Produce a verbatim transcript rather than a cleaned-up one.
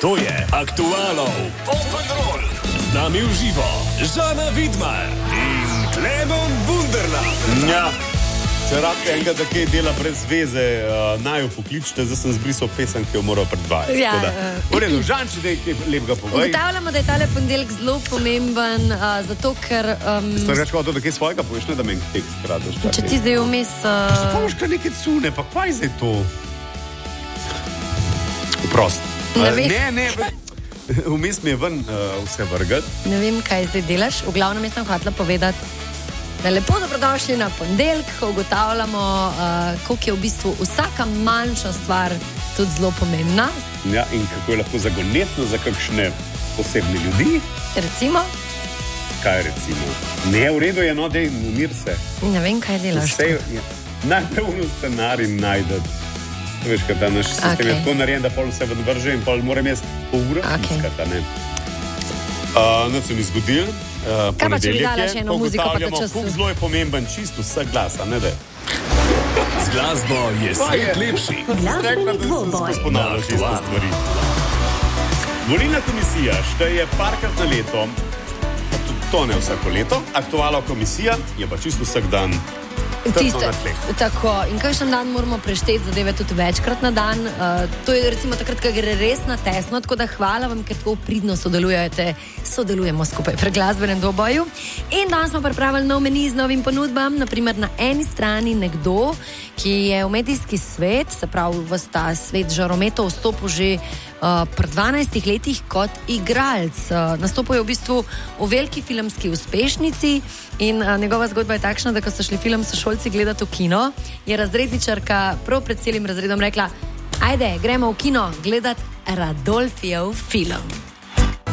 To je Aktualov Popolnrol. Z nami v živo Žana Vidmar in Klemen Bunderla. Ja, če rabite enega, da kaj dela brez veze, uh, naj jo pokličite, zdaj sem zbrisal pesem, ki jo moral predvajati. Ja, v redu, Žan, če dej kaj lepega povej. Ugotavljamo, da je tale ponedeljek zelo pomemben, uh, zato ker... Um, Ste reči, da kaj svojega poveš, ne da meni tekst kradaš. Če ti zdaj vmes... Uh... Pa se pomaš kar nekaj cune, pa kaj zdaj to? Prost. Ne uh, vem. Ne, ne, vmes mi je ven uh, vse vrgati. Ne vem, kaj zdaj delaš. V glavnem jaz sem hotela povedati, da lepo dobrodošli na ponedeljek, ko ugotavljamo, uh, koliko je v bistvu vsaka manjša stvar tudi zelo pomembna. Ja, in kako je lahko zagonetno za kakšne posebne ljudi. Recimo? Kaj recimo? Ne, v redu je, no, dej, umir se. Ne vem, kaj delaš. Vse, ja, najprej v scenarij najdete. Veš, kaj ta naš sistem okay. je tako narejen, da pol vse vrže in pol moram jaz po urah okay. iskati, ne. Uh, no, se mi zgodil. Uh, kaj pa, če bi dala še eno muziko, pa da času? Kako zelo je pomemben čisto vsak glas, a ne da? Z glasbo je svet lepši. Glasbeni dvoboj. Volilna komisija šteje parkrat na leto, pa tudi to ne vsako leto, aktualna komisija je pa čisto vsak dan. Tiste, tako, in kakšen dan moramo prešteti zadeve tudi večkrat na dan. Uh, to je recimo takrat, ko gre res na tesno, tako da hvala vam, ker tako pridno sodelujete, sodelujemo skupaj pri glasbenem dvoboju. In danes smo pripravili nov meni z novim ponudbam, naprimer na eni strani nekdo, ki je v medijski svet, se pravi v ta svet žarometov vstopil že uh, pri dvanajstih letih kot igralec. Uh, nastopil je v bistvu v veliki filmski uspešnici in uh, njegova zgodba je takšna, da ko so šli film s šolci gledati v kino, je razredničarka prav pred celim razredom rekla: ajde, gremo v kino gledati Radolfijev film.